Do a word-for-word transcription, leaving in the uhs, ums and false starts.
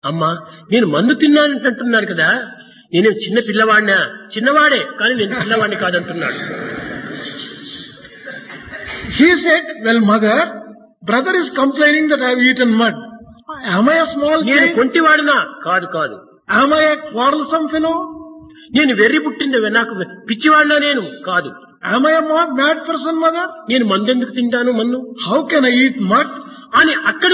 అమ్మా నేను మందు తిన్నానంటున్నాడు కదా, నేను చిన్న పిల్లవాడినా? చిన్నవాడే, కానీ నేను పిల్లవాడిని కాదంటున్నాడు. He said, well mother, brother is complaining that I have eaten mud. Am I a small నేను child? కొంటివాడినా? కాదు కాదు. Am I a quarrelsome fellow? నేను వెర్రి పుట్టింది నాకు పిచ్చివాడినా? నేను కాదు. Am I a mad person, mother? నేను మందెందుకు తింటాను? మన్ను How can I eat mud? అని అక్కడ